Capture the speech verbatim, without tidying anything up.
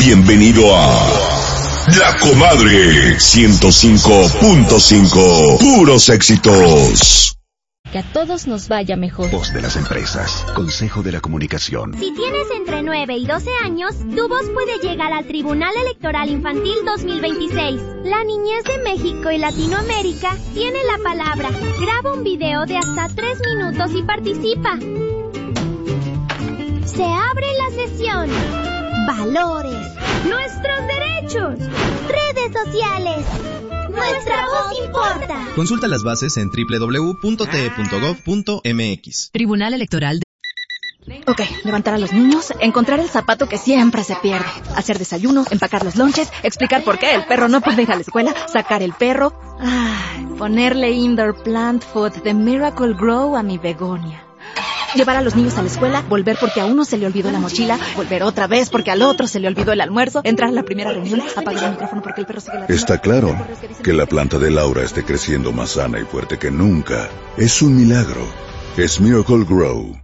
Bienvenido a La Comadre ciento cinco punto cinco. Puros éxitos. Que a todos nos vaya mejor. Voz de las empresas. Consejo de la Comunicación. Si tienes entre nueve y doce años, tu voz puede llegar al Tribunal Electoral Infantil dos mil veintiséis. La niñez de México y Latinoamérica tiene la palabra. Graba un video de hasta tres minutos y participa. Se abre la sesión. Valores. Nuestros derechos. Redes sociales. Nuestra voz importa. Consulta las bases en doble u doble u doble u punto t e punto gov punto m x. Tribunal Electoral de... Ok, levantar a los niños, encontrar el zapato que siempre se pierde, hacer desayuno, empacar los lonches, explicar por qué el perro no puede ir a la escuela, sacar el perro, ay, ponerle indoor plant food de Miracle Grow a mi begonia. Llevar a los niños a la escuela, volver porque a uno se le olvidó la mochila, volver otra vez porque al otro se le olvidó el almuerzo, entrar a la primera reunión, apagar el micrófono porque el perro sigue la... Está claro que la planta de Laura esté creciendo más sana y fuerte que nunca. Es un milagro. Es Miracle Grow.